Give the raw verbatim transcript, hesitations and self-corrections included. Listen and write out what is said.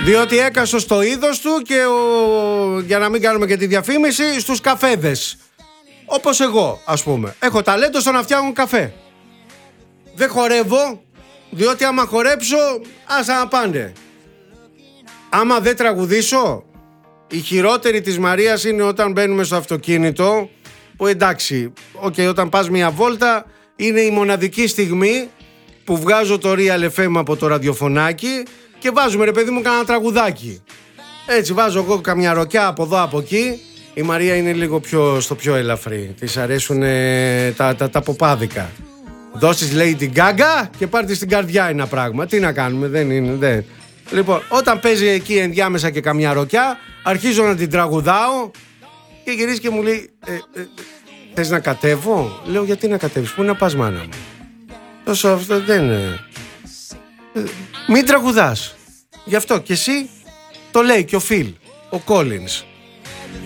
Διότι έκασω στο είδος του και ο, για να μην κάνουμε και τη διαφήμιση, στους καφέδες. Όπως εγώ, ας πούμε. Έχω ταλέντο στο να φτιάχνω καφέ. Δεν χορεύω, διότι άμα χορέψω, άσα να πάνε. Άμα δεν τραγουδήσω, η χειρότερη της Μαρίας είναι όταν μπαίνουμε στο αυτοκίνητο, που εντάξει, okay, όταν πας μια βόλτα, είναι η μοναδική στιγμή που βγάζω το Real εφ εμ από το ραδιοφωνάκι και βάζουμε, ρε παιδί μου, κανένα τραγουδάκι. Έτσι βάζω εγώ καμιά ροκιά από εδώ από εκεί. Η Μαρία είναι λίγο πιο, στο πιο ελαφρύ. Της αρέσουν ε, τα, τα, τα ποπάδικα. Δώσεις Lady Gaga και πάρτε στην καρδιά ένα πράγμα. Τι να κάνουμε, δεν είναι, δεν. Λοιπόν, όταν παίζει εκεί ενδιάμεσα και καμιά ροκιά, αρχίζω να την τραγουδάω και γυρίζει και μου λέει ε, ε, θες να κατέβω? Λέω, γιατί να κατέβεις, πού να πας, μάνα μου? Τόσο αυτό δεν είναι. ε, Μην τραγουδάς. Γι' αυτό και εσύ, το λέει και ο Φιλ, ο Collins.